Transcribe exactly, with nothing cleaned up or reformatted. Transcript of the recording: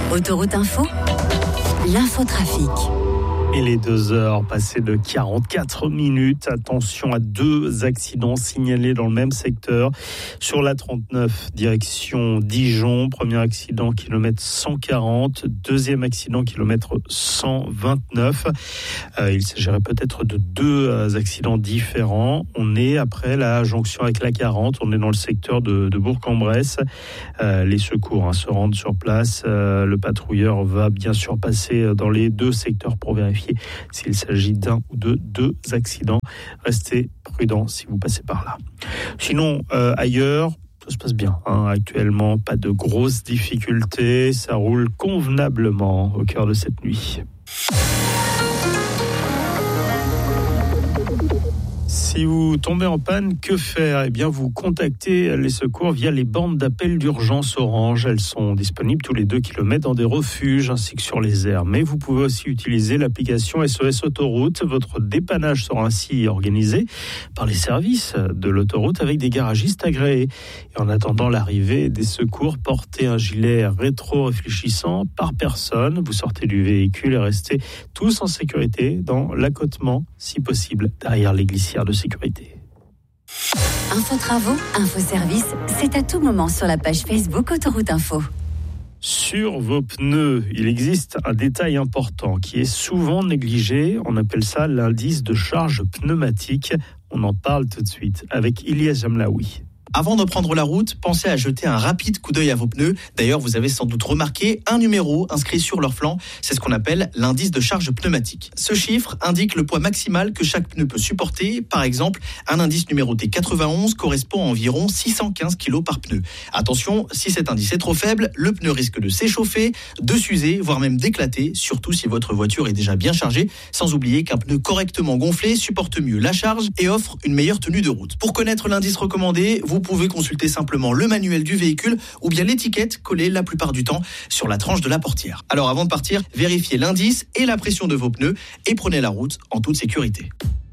Autoroute Info, l'infotrafic. Et les deux heures passées de quarante-quatre minutes. Attention à deux accidents signalés dans le même secteur. Sur la trente-neuf, direction Dijon. Premier accident, kilomètre cent quarante. Deuxième accident, kilomètre cent vingt-neuf. Euh, il s'agirait peut-être de deux accidents différents. On est après la jonction avec la quarante. On est dans le secteur de, de Bourg-en-Bresse. Euh, les secours hein, se rendent sur place. Euh, le patrouilleur va bien sûr passer dans les deux secteurs pour vérifier s'il s'agit d'un ou de deux accidents. Restez prudents si vous passez par là. Sinon, euh, ailleurs, tout se passe bien. Hein. Actuellement, pas de grosses difficultés. Ça roule convenablement au cœur de cette nuit. Si vous tombez en panne, que faire ? Eh bien, vous contactez les secours via les bandes d'appel d'urgence Orange. Elles sont disponibles tous les deux kilomètres dans des refuges ainsi que sur les aires. Mais vous pouvez aussi utiliser l'application S O S Autoroute. Votre dépannage sera ainsi organisé par les services de l'autoroute avec des garagistes agréés. Et en attendant l'arrivée des secours, portez un gilet rétro-réfléchissant par personne. Vous sortez du véhicule et restez tous en sécurité dans l'accotement, si possible, derrière les glissières de sécurité. Info travaux, info service, c'est à tout moment sur la page Facebook Autoroute Info. Sur vos pneus, il existe un détail important qui est souvent négligé. On appelle ça l'indice de charge pneumatique. On en parle tout de suite avec Ilyes Jamlaoui. Avant de prendre la route, pensez à jeter un rapide coup d'œil à vos pneus. D'ailleurs, vous avez sans doute remarqué un numéro inscrit sur leur flanc. C'est ce qu'on appelle l'indice de charge pneumatique. Ce chiffre indique le poids maximal que chaque pneu peut supporter. Par exemple, un indice numéroté quatre-vingt-onze correspond à environ six cent quinze kilos par pneu. Attention, si cet indice est trop faible, le pneu risque de s'échauffer, de s'user, voire même d'éclater, surtout si votre voiture est déjà bien chargée. Sans oublier qu'un pneu correctement gonflé supporte mieux la charge et offre une meilleure tenue de route. Pour connaître l'indice recommandé, vous Vous pouvez consulter simplement le manuel du véhicule ou bien l'étiquette collée la plupart du temps sur la tranche de la portière. Alors avant de partir, vérifiez l'indice et la pression de vos pneus et prenez la route en toute sécurité.